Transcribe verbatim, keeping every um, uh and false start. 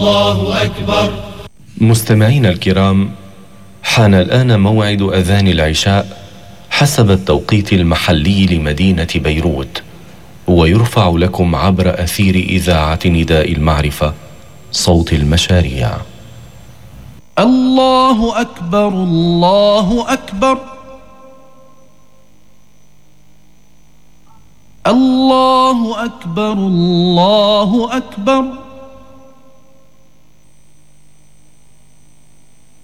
الله أكبر. مستمعينا الكرام، حان الآن موعد أذان العشاء حسب التوقيت المحلي لمدينة بيروت، ويرفع لكم عبر أثير إذاعة نداء المعرفة صوت المشاريع. الله أكبر الله أكبر الله أكبر الله أكبر